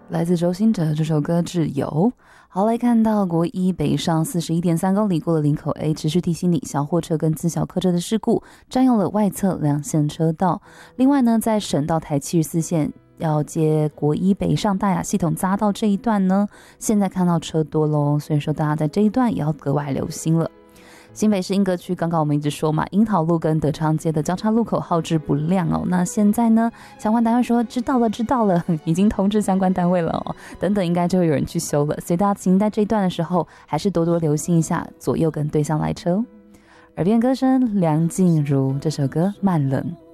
来自周兴哲这首歌《挚友》。好，来看到国一北上41.3公里过了林口 A， 持续提醒你小货车跟自小客车的事故，占用了外侧2线车道。另外呢，在省道台74线要接国一北上大雅系统匝道这一段呢，现在看到车多咯，所以说大家在这一段也要格外留心了。新北市莺歌区，刚刚我们一直说嘛，樱桃路跟德昌街的交叉路口号志不亮哦。那现在呢，相关单位说知道了，已经通知相关单位了哦。等等，应该就会有人去修了。所以大家请在这一段的时候，还是多多留心一下左右跟对向来车。耳边歌声梁静茹这首歌《慢冷》。